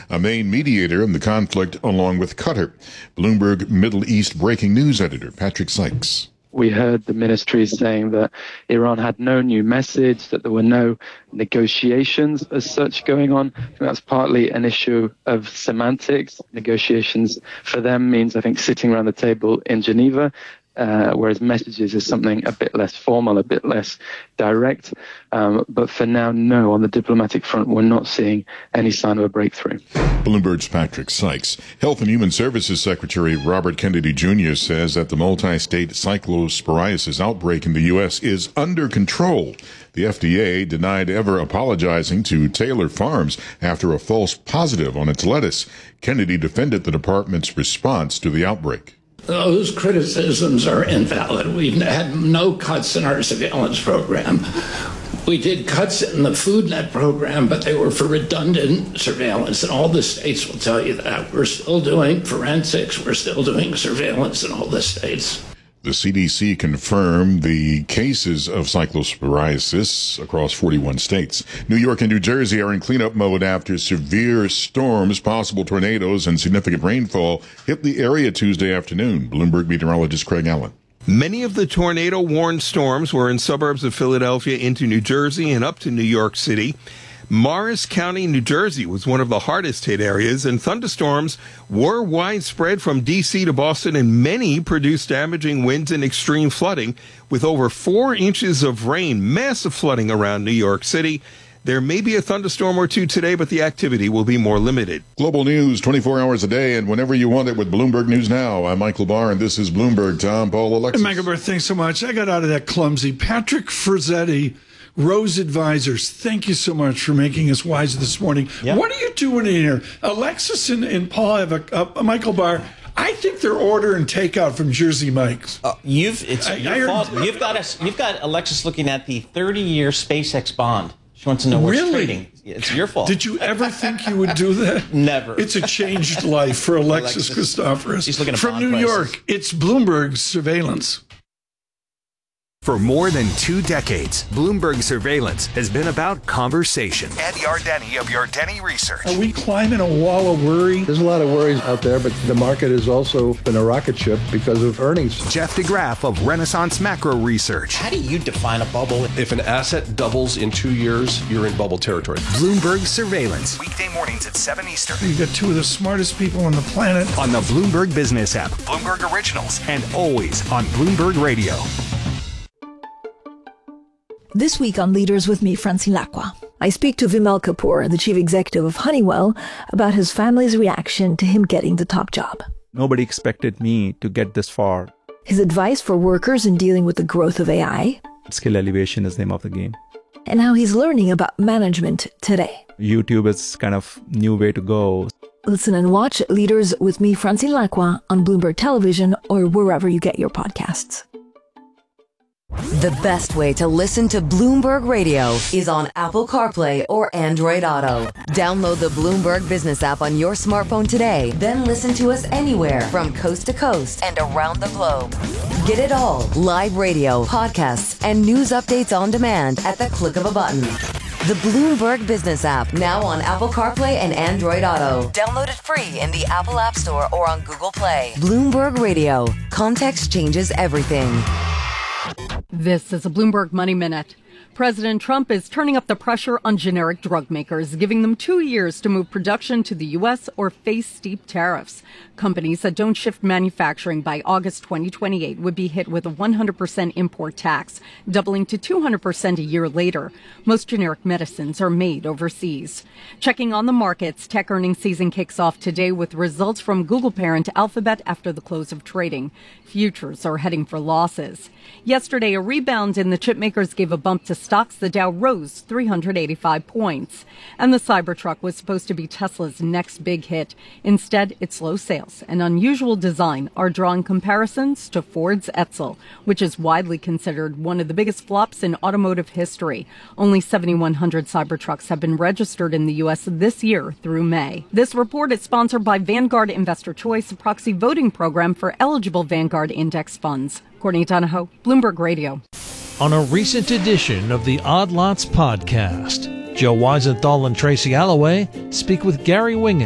a main mediator in the conflict along with Qatar. Bloomberg Middle East breaking news editor Patrick Sykes. We heard the ministry saying that Iran had no new message, that there were no negotiations as such going on. I think that's partly an issue of semantics. Negotiations for them means, I think, sitting around the table in Geneva, whereas messages is something a bit less formal, a bit less direct. But for now, no, on the diplomatic front, we're not seeing any sign of a breakthrough. Bloomberg's Patrick Sykes. Health and Human Services Secretary Robert Kennedy Jr. says that the multi-state cyclosporiasis outbreak in the U.S. is under control. The FDA denied ever apologizing to Taylor Farms after a false positive on its lettuce. Kennedy defended the department's response to the outbreak. Those criticisms are invalid. We've had no cuts in our surveillance program. We did cuts in the FoodNet program, but they were for redundant surveillance, and all the states will tell you that. We're still doing forensics. We're still doing surveillance in all the states. The CDC confirmed the cases of cyclosporiasis across 41 states. New York and New Jersey are in cleanup mode after severe storms, possible tornadoes, and significant rainfall hit the area Tuesday afternoon. Bloomberg meteorologist Craig Allen. Many of the tornado-warned storms were in suburbs of Philadelphia into New Jersey and up to New York City. Morris County, New Jersey was one of the hardest hit areas, and thunderstorms were widespread from D.C. to Boston, and many produced damaging winds and extreme flooding, with over 4 inches of rain, massive flooding around New York City. There may be a thunderstorm or two today, but the activity will be more limited. Global news 24 hours a day and whenever you want it with Bloomberg News Now. I'm Michael Barr, and this is Bloomberg. Tom, Paul, Alexis. Michael Barr, thanks so much. I got out of that clumsy. Patrick Frazzetti, Rose Advisors, thank you so much for making us wise this morning. Yep. What are you doing in here? Alexis and Paul have a Michael Barr. I think they're ordering takeout from Jersey Mike's. It's your fault. You've got Alexis looking at the 30-year SpaceX bond. She wants to know what's trading. It's your fault. Did you ever think you would do that? Never. It's a changed life for Alexis Christoforous. She's looking at from New York. It's Bloomberg Surveillance. For more than 2 decades, Bloomberg Surveillance has been about conversation. Ed Yardeni of Yardeni Research. Are we climbing a wall of worry? There's a lot of worries out there, but the market has also been a rocket ship because of earnings. Jeff DeGraff of Renaissance Macro Research. How do you define a bubble? If an asset doubles in 2 years, you're in bubble territory. Bloomberg Surveillance. Weekday mornings at 7 Eastern. You've got 2 of the smartest people on the planet. On the Bloomberg Business app, Bloomberg Originals, and always on Bloomberg Radio. This week on Leaders with me, Francine Lacqua, I speak to Vimal Kapoor, the chief executive of Honeywell, about his family's reaction to him getting the top job. Nobody expected me to get this far. His advice for workers in dealing with the growth of AI. Skill elevation is the name of the game. And how he's learning about management today. YouTube is kind of new way to go. Listen and watch Leaders with me, Francine Lacqua, on Bloomberg Television or wherever you get your podcasts. The best way to listen to Bloomberg Radio is on Apple CarPlay or Android Auto. Download the Bloomberg Business app on your smartphone today, then listen to us anywhere from coast to coast and around the globe. Get it all, live radio, podcasts, and news updates on demand at the click of a button. The Bloomberg Business app, now on Apple CarPlay and Android Auto. Download it free in the Apple App Store or on Google Play. Bloomberg Radio. Context changes everything. This is a Bloomberg Money Minute. President Trump is turning up the pressure on generic drug makers, giving them 2 years to move production to the U.S. or face steep tariffs. Companies that don't shift manufacturing by August 2028 would be hit with a 100% import tax, doubling to 200% a year later. Most generic medicines are made overseas. Checking on the markets, tech earnings season kicks off today with results from Google parent Alphabet after the close of trading. Futures are heading for losses. Yesterday, a rebound in the chip makers gave a bump to stocks. The Dow rose 385 points. And the Cybertruck was supposed to be Tesla's next big hit. Instead, its low sales and unusual design are drawing comparisons to Ford's Edsel, which is widely considered one of the biggest flops in automotive history. Only 7,100 Cybertrucks have been registered in the U.S. this year through May. This report is sponsored by Vanguard Investor Choice, a proxy voting program for eligible Vanguard index funds. Courtney Donahoe, Bloomberg Radio. On a recent edition of the Odd Lots podcast, Joe Weisenthal and Tracy Alloway speak with Gary Wingen,